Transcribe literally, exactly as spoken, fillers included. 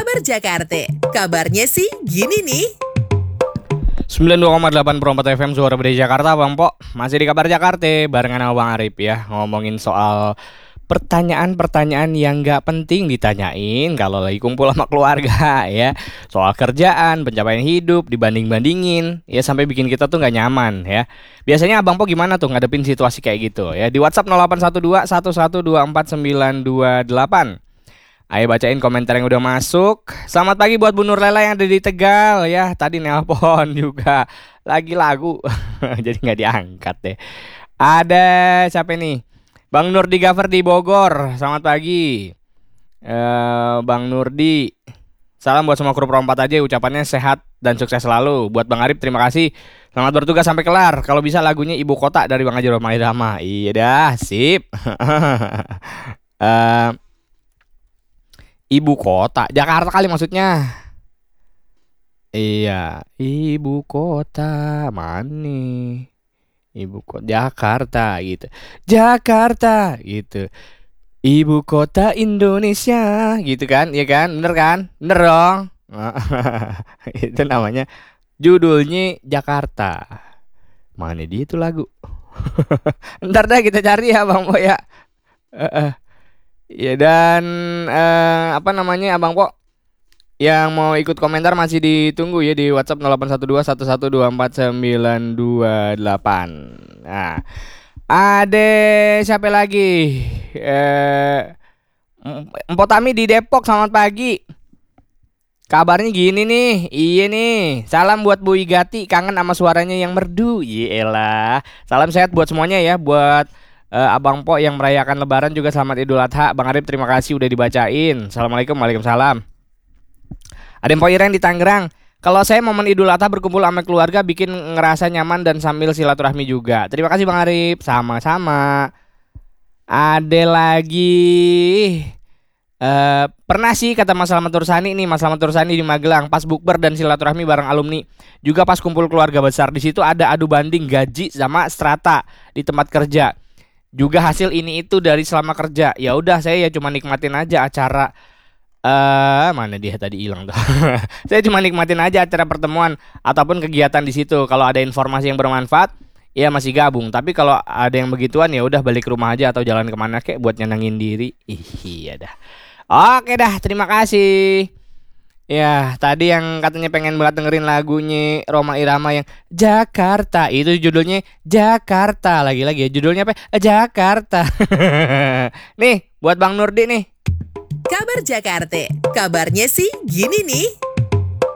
Kabar Jakarta, kabarnya sih gini nih. sembilan puluh dua koma delapan Pro empat F M Suara Beda Jakarta, Bang Po. Masih di Kabar Jakarta barengan sama Bang Arif ya. Ngomongin soal pertanyaan-pertanyaan yang gak penting ditanyain kalau lagi kumpul sama keluarga ya. Soal kerjaan, pencapaian hidup, dibanding-bandingin ya, sampai bikin kita tuh gak nyaman ya. Biasanya Abang Po gimana tuh ngadepin situasi kayak gitu ya. Di WhatsApp nol delapan satu dua satu satu dua empat sembilan dua delapan. Ayo bacain komentar yang udah masuk. Selamat pagi buat Bu Nur Lela yang ada di Tegal ya. Tadi nelpon juga lagi lagu jadi nggak diangkat deh. Ada siapa nih? Bang Nurdi Gaffer di Bogor. Selamat pagi uh, Bang Nurdi. Salam buat semua kru Pro empat aja. Ucapannya sehat dan sukses selalu. Buat Bang Arif terima kasih. Selamat bertugas sampai kelar. Kalau bisa lagunya Ibu Kota dari Bang Haji Roma Irama. Iya dah, sip. uh, Ibu kota Jakarta kali maksudnya. Iya, ibu kota mana? Ibu kota Jakarta gitu. Jakarta gitu. Ibu kota Indonesia gitu kan? Iya kan? Bener kan? Bener dong. Itu namanya judulnya Jakarta. Mana dia itu lagu? Ntar dah kita cari ya Bang Po ya. Uh, uh. Ya dan eh, apa namanya Abang Po yang mau ikut komentar masih ditunggu ya di WhatsApp nol delapan satu dua satu satu dua empat sembilan dua delapan. Nah, ada siapa lagi? Eh, Empok Tami di Depok, selamat pagi. Kabarnya gini nih, iya nih. Salam buat Bu Igati, kangen sama suaranya yang merdu. Yelah. Salam sehat buat semuanya ya, buat Uh, Abang Po yang merayakan Lebaran juga selamat Idul Adha. Bang Arif terima kasih udah dibacain. Assalamualaikum, waalaikumsalam. Ada Mpok Ireng di Tangerang. Kalau saya momen Idul Adha berkumpul sama keluarga bikin ngerasa nyaman dan sambil silaturahmi juga. Terima kasih Bang Arif. Sama-sama. Ada lagi uh, pernah sih kata Mas Slamet Tursani nih, Mas Slamet Tursani di Magelang pas bukber dan silaturahmi bareng alumni. Juga pas kumpul keluarga besar di situ ada adu banding gaji sama strata di tempat kerja. Juga hasil ini itu dari selama kerja. Ya udah saya ya cuma nikmatin aja acara eh uh, mana dia tadi hilang tuh. Saya cuma nikmatin aja acara pertemuan ataupun kegiatan di situ. Kalau ada informasi yang bermanfaat ya masih gabung. Tapi kalau ada yang begituan ya udah balik rumah aja atau jalan kemana kek buat nyenengin diri. Ih, iya dah. Oke dah, terima kasih. Ya, tadi yang katanya pengen banget dengerin lagunya Roma Irama yang Jakarta. Itu judulnya Jakarta. Lagi-lagi ya, judulnya apa? Jakarta. Nih, buat Bang Nurdi nih. Kabar Jakarta, kabarnya sih gini nih.